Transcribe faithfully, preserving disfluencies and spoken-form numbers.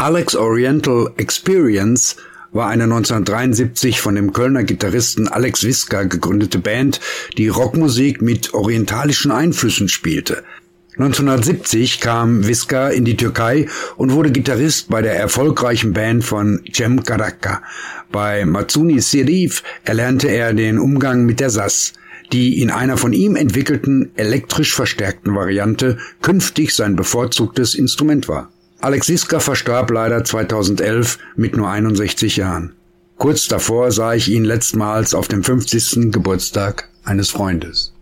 Alex Oriental Experience war eine neunzehnhundertdreiundsiebzig von dem Kölner Gitarristen Alex Wiska gegründete Band, die Rockmusik mit orientalischen Einflüssen spielte. neunzehnhundertsiebzig kam Wiska in die Türkei und wurde Gitarrist bei der erfolgreichen Band von Cem Karaca. Bei Mazzuni Şerif erlernte er den Umgang mit der Saz, die in einer von ihm entwickelten elektrisch verstärkten Variante künftig sein bevorzugtes Instrument war. Alex Wiska verstarb leider zweitausendelf mit nur einundsechzig Jahren. Kurz davor sah ich ihn letztmals auf dem fünfzigsten Geburtstag eines Freundes.